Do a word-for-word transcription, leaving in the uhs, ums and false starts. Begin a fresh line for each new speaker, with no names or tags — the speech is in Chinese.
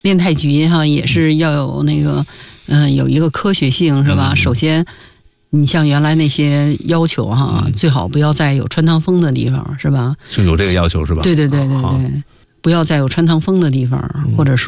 练太极哈也是要有那个嗯、呃、有一个科学性是吧？嗯、首先。你像原来那些要求哈，嗯、最好不要在有穿堂风的地方，是吧？
是有这个要求是吧？
对对对对对，不要在有穿堂风的地方，嗯、或者说。